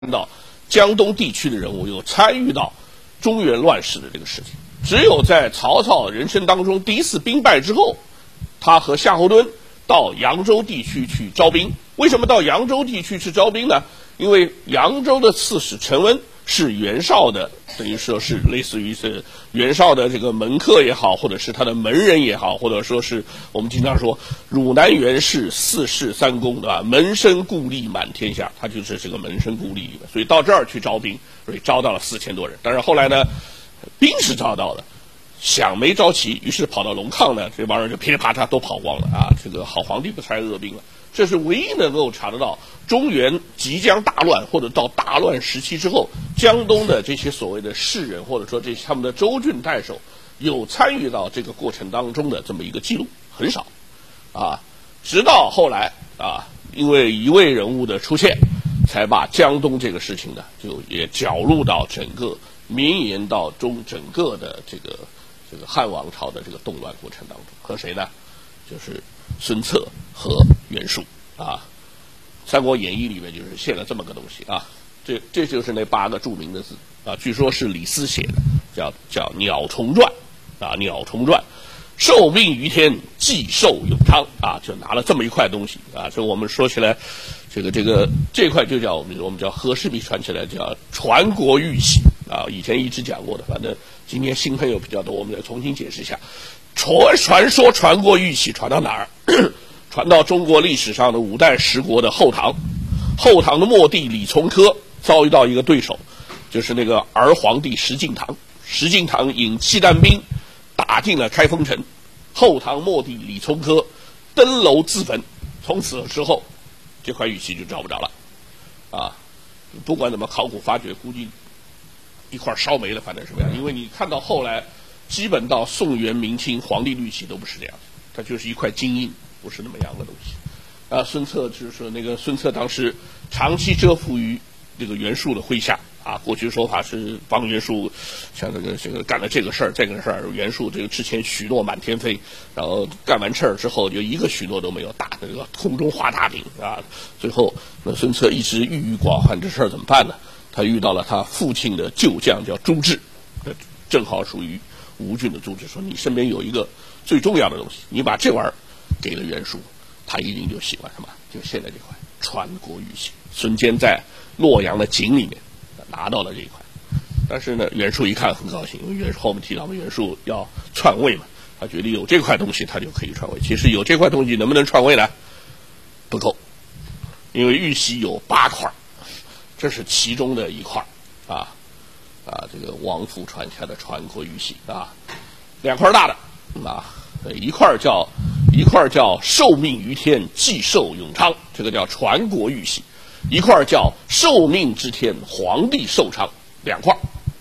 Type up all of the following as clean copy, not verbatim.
到江东地区的人物有参与到中原乱世的这个事情。只有在曹操人生当中第一次兵败之后，他和夏侯惇到扬州地区去招兵。为什么到扬州地区去招兵呢？因为扬州的刺史陈温是袁绍的，等于说是类似于是袁绍的这个门客也好，或者是他的门人也好，或者说是我们经常说汝南袁氏四世三公，对吧？门生故吏满天下，他就是这个门生故吏，所以到这儿去招兵，所以招到了4000多人。但是后来呢，兵是招到了，饷没招齐，于是跑到龙亢呢，这帮人就噼里啪嚓都跑光了啊！这个好皇帝不才恶兵了。这是唯一能够查得到中原即将大乱或者到大乱时期之后，江东的这些所谓的士人或者说这些他们的州郡太守有参与到这个过程当中的这么一个记录很少啊。直到后来啊，因为一位人物的出现，才把江东这个事情呢就也搅入到整个绵延到整个的这个汉王朝的这个动乱过程当中。和谁呢？就是孙策和袁术啊，《三国演义》里面就是写了这么个东西啊，这就是那8个著名的字啊，据说是李斯写的，叫《鸟虫传》啊，《鸟虫传》，受命于天，既寿永昌啊，就拿了这么一块东西啊，所以我们说起来，这块就叫我们叫和氏璧传起来叫传国玉玺啊，以前一直讲过的，反正今天新朋友比较多，我们再重新解释一下。传说传国玉玺传到哪儿？传到中国历史上的5代十国的后唐。后唐的末帝李从珂遭遇到一个对手，就是那个儿皇帝石敬瑭。石敬瑭引契丹兵打进了开封城，后唐末帝李从珂登楼自焚。从此之后，这块玉玺就找不着了啊！不管怎么考古发掘，估计一块烧没了，反正什么样？因为你看到后来，基本到宋元明清皇帝玉玺都不是这样，它就是一块金印，不是那么样的东西。啊，孙策就是说那个孙策当时长期蛰伏于这个袁术的麾下啊，过去说法是帮袁术像这个干了这个事儿，袁术这个之前许诺满天飞，然后干完事儿之后就一个许诺都没有，打这个空中画大饼啊。最后那孙策一直郁郁寡欢，这事儿怎么办呢？他遇到了他父亲的旧将叫朱治，正好属于吴郡的朱治，说你身边有一个最重要的东西，你把这玩意儿给了袁术，他一定就喜欢什么？就现在这块传国玉玺。孙坚在洛阳的井里面拿到了这一块，但是呢，袁术一看很高兴，因为袁术后面提到袁术要篡位嘛，他觉得有这块东西他就可以篡位。其实有这块东西能不能篡位呢？不够，因为玉玺有8块，这是其中的一块啊。这个王父传下的传国玉玺啊，2块大的啊，一块叫受命于天，既寿永昌，这个叫传国玉玺；一块叫受命之天，皇帝寿昌，2块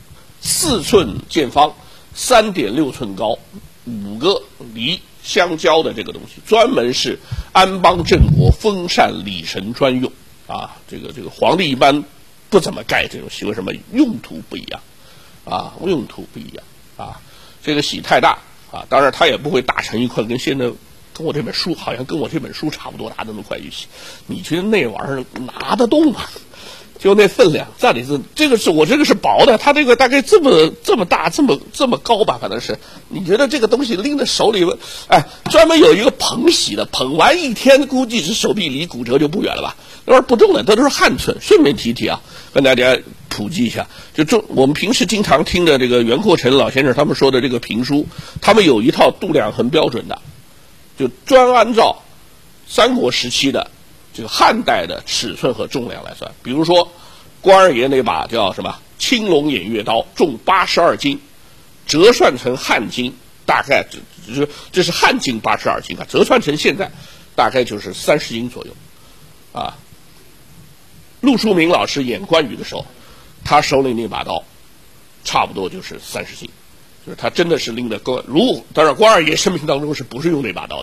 ，4寸见方，3.6寸高，5个梨相交的这个东西，专门是安邦镇国、封禅礼神专用啊。这个皇帝一般不怎么盖这种玺，为什么？用途不一样啊，用途不一样啊。这个玺太大啊，当然它也不会打成一块跟我这本书好像跟我这本书差不多大的那么块玉玺。你觉得那玩意儿拿得动吗？就那分量，这里是这个是薄的，它这个大概这么大，这么高吧，反正是。你觉得这个东西拎在手里，专门有一个捧玺的，捧完1天，估计是手臂离骨折就不远了吧？那玩意儿不重的，这都是汉寸。顺便提啊，跟大家普及一下，我们平时经常听的这个袁阔成老先生他们说的这个评书，他们有一套度量衡标准的，就专按照三国时期的这个汉代的尺寸和重量来算。比如说关二爷那把叫什么青龙偃月刀，重82斤，折算成汉斤大概这是汉斤82斤啊，折算成现在大概就是30斤左右啊。陆书明老师演关羽的时候，他手里那把刀差不多就是30斤，就是他真的是拎的当然关二爷生命当中是不是用那把刀的啊？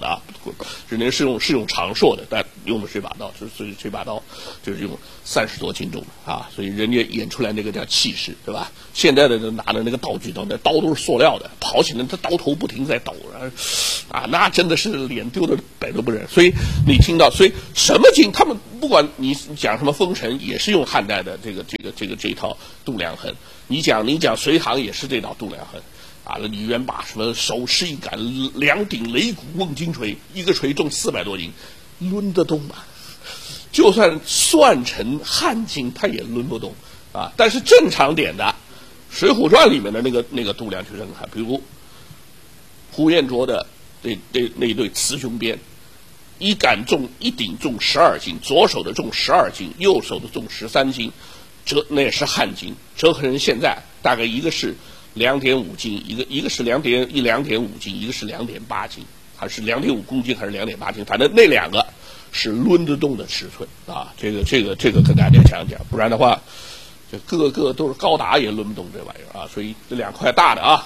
只能是用长硕的，但用的是把刀，所以这把刀就是用30多斤重的啊，所以人家演出来那个叫气势，对吧？现在的拿的那个道具刀，那刀都是塑料的，跑起来他刀头不停在抖啊，那真的是脸丢的百都不认。所以你听到，所以什么经他们不管你讲什么封神，也是用汉代的这套度量衡，你讲隋唐也是这套度量衡。啊，李渊把什么手持一杆2顶擂鼓瓮金锤，一个锤重400多斤，抡得动吗？就算算成汉斤，他也抡不动啊。但是正常点的，《水浒传》里面的那个度量去震撼，比如呼延灼的那一对雌雄鞭，一顶重12斤，左手的重12斤，右手的重13斤，那也是汉斤，折合成现在大概一个是2.5斤，一个是2.5斤，一个是2.8斤，还是2.5公斤，还是2.8斤，反正那两个是抡得动的尺寸啊。这个跟大家讲讲，不然的话，这个都是高达也抡不动这玩意儿啊。所以这2块大的啊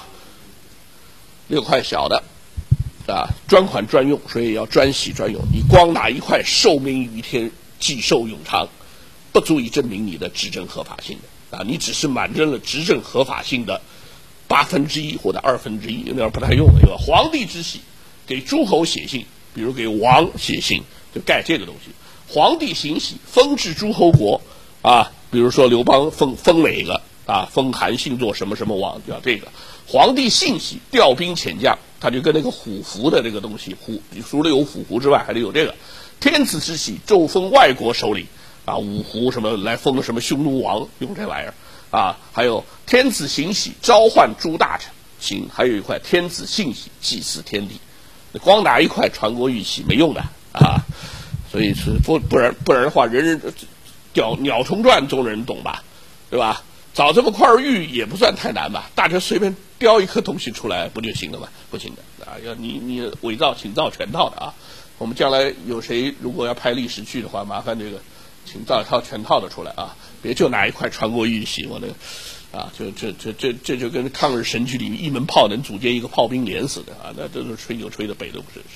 ，6块小的啊，专款专用，所以要专洗专用。你光拿一块受命于天，既寿永长，不足以证明你的执政合法性的啊。你只是满证了执政合法性的1/8或者1/2，有点不太用了。有皇帝之喜，给诸侯写信，比如给王写信，就盖这个东西。皇帝行喜，封至诸侯国啊，比如说刘邦封哪个啊，封韩信做什么什么王，叫这个。皇帝信喜，调兵遣将，他就跟那个虎符的这个东西，除了有虎符之外，还得有这个。天子之喜，奏封外国首领啊，五胡什么来封什么匈奴王，用这玩意儿。啊，还有天子行喜，召唤诸大臣，行，还有一块天子信喜，祭祀天地。光拿一块传国玉玺没用的啊，所以是不然的话，人鸟虫传总有人懂吧，对吧？找这么块玉也不算太难吧，大家随便雕一颗东西出来不就行了吗？不行的啊，要你伪造、请造全套的啊。我们将来有谁如果要拍历史剧的话，麻烦这个请造一套全套的出来啊。别就拿一块传国玉玺，我那个啊，这就跟抗日神剧里一门炮能组建一个炮兵连似的啊，那这是吹牛吹的北都不是。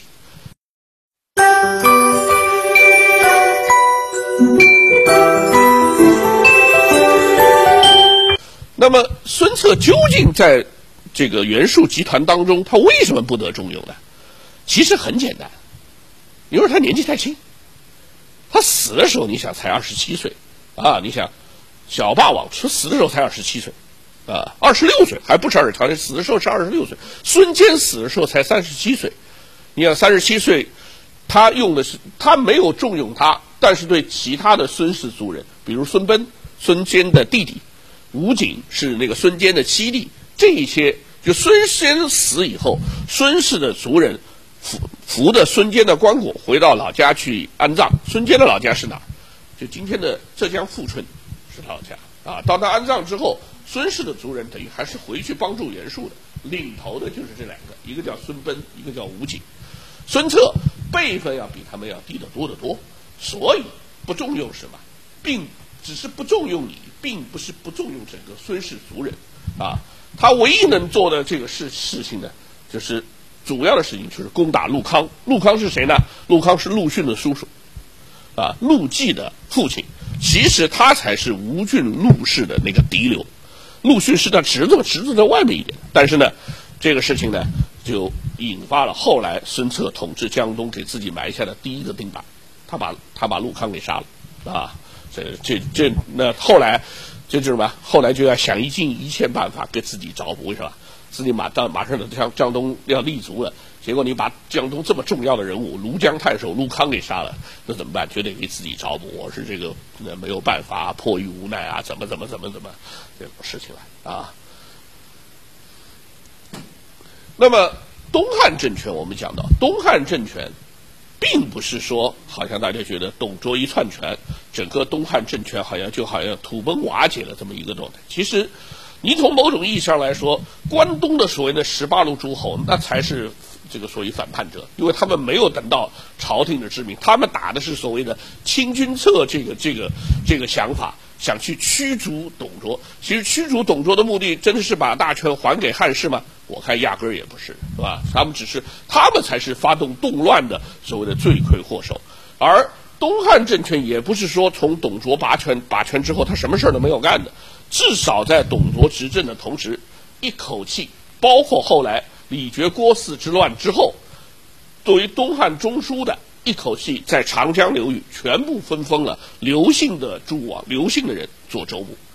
那么孙策究竟在这个袁术集团当中，他为什么不得重用呢？其实很简单，因为他年纪太轻，他死的时候你想才27岁。啊，你想，小霸王死的时候才27岁，啊，26岁还不是他死的时候是26岁。孙坚死的时候才37岁，你想37岁，他没有重用他，但是对其他的孙氏族人，比如孙贲，孙坚的弟弟，吴景是那个孙坚的妻弟，这一些就孙坚死以后，孙氏的族人扶着孙坚的棺椁回到老家去安葬。孙坚的老家是哪儿？就今天的浙江富春是老家啊。到他安葬之后，孙氏的族人等于还是回去帮助袁术的，领头的就是这2个，一个叫孙贲，一个叫吴景。孙策辈分要比他们要低得多得多，所以不重用是吧？只是不重用你，并不是不重用整个孙氏族人啊。他唯一能做的这个事情呢，就是主要的事情就是攻打陆康。陆康是谁呢？陆康是陆逊的叔叔。啊，陆绩的父亲，其实他才是吴郡陆氏的那个嫡流，陆逊是他侄子在外面一点。但是呢，这个事情呢，就引发了后来孙策统治江东给自己埋下的第一个钉板，他把陆康给杀了啊。那后来这就是什么？后来就要想尽一切办法给自己找补，是吧？自己马上的江东要立足了。结果你把江东这么重要的人物庐江太守陆康给杀了，那怎么办？就得给自己找补。我是这个没有办法，迫于无奈啊，怎么这种事情来啊。那么东汉政权，我们讲到东汉政权，并不是说好像大家觉得董卓一篡权，整个东汉政权好像土崩瓦解了这么一个状态。其实你从某种意义上来说，关东的所谓的18路诸侯，那才是这个所谓反叛者，因为他们没有等到朝廷的知名，他们打的是所谓的清君侧这个想法，想去驱逐董卓。其实驱逐董卓的目的真的是把大权还给汉室吗？我看压根儿也不是，是吧？他们才是发动动乱的所谓的罪魁祸首。而东汉政权也不是说从董卓拔权之后他什么事儿都没有干的，至少在董卓执政的同时，一口气，包括后来李傕郭汜之乱之后，对于东汉中枢的一口气在长江流域全部分封了刘姓的诸王、刘姓的人做州牧。